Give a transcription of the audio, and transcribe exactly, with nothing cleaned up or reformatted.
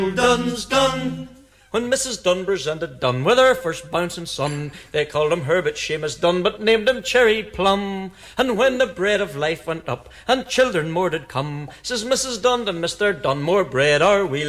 Dun's done. When Missus Dunn presented Dunn with her first bouncing son, they called him Herbert Seamus Dunn, but named him Cherry Plum. And when the bread of life went up, and children more did come, says Missus Dunn to Mister Dunn, more bread are we